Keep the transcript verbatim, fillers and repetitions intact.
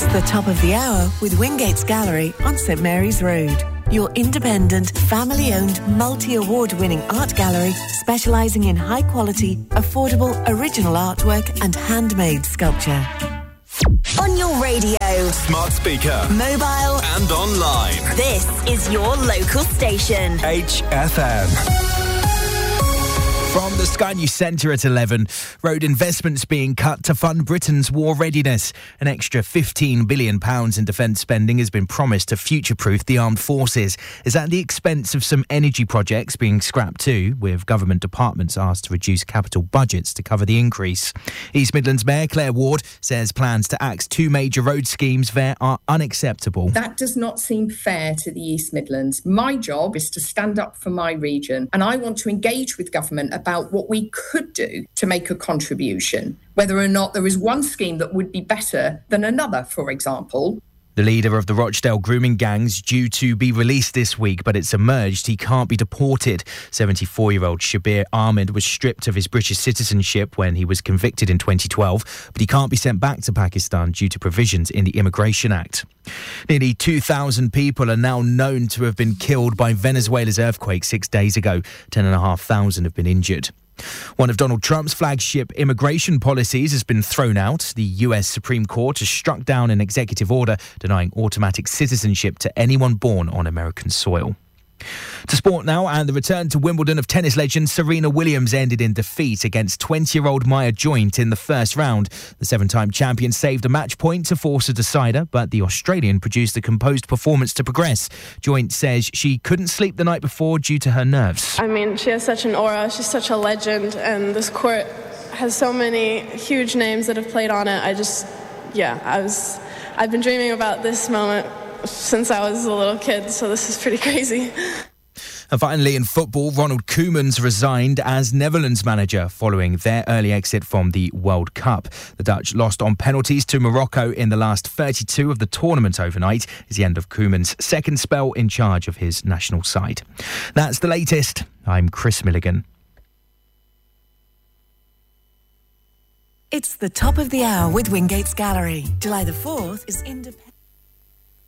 the top of the hour with Wingate's Gallery on St Mary's Road. Your independent, family-owned, multi-award-winning art gallery specialising in high-quality, affordable, original artwork and handmade sculpture. On your radio, smart speaker, mobile and online. This is your local station. H F M. From the Sky News Centre at eleven, road investments being cut to fund Britain's war readiness. An extra fifteen billion pounds in defence spending has been promised to future-proof the armed forces. Is at the expense of some energy projects being scrapped too, with government departments asked to reduce capital budgets to cover the increase. East Midlands Mayor Claire Ward says plans to axe two major road schemes there are unacceptable. That does not seem fair to the East Midlands. My job is to stand up for my region, and I want to engage with government about what we could do to make a contribution, whether or not there is one scheme that would be better than another, for example. The leader of the Rochdale grooming gang's due to be released this week, but it's emerged he can't be deported. seventy-four-year-old Shabir Ahmed was stripped of his British citizenship when he was convicted in twenty twelve, but he can't be sent back to Pakistan due to provisions in the Immigration Act. Nearly two thousand people are now known to have been killed by Venezuela's earthquake six days ago. ten thousand five hundred have been injured. One of Donald Trump's flagship immigration policies has been thrown out. The U S Supreme Court has struck down an executive order denying automatic citizenship to anyone born on American soil. To sport now, and the return to Wimbledon of tennis legend Serena Williams ended in defeat against twenty-year-old Maya Joint in the first round. The seven-time champion saved a match point to force a decider, but the Australian produced a composed performance to progress. Joint says she couldn't sleep the night before due to her nerves. I mean, she has such an aura, she's such a legend, and this court has so many huge names that have played on it. I just, yeah, I was, I've been dreaming about this moment since I was a little kid, so this is pretty crazy. And finally, in football, Ronald Koeman's resigned as Netherlands manager following their early exit from the World Cup. The Dutch lost on penalties to Morocco in the last thirty-two of the tournament overnight. Is the end of Koeman's second spell in charge of his national side. That's the latest. I'm Chris Milligan. It's the top of the hour with Wingate's Gallery. July the fourth is Independence.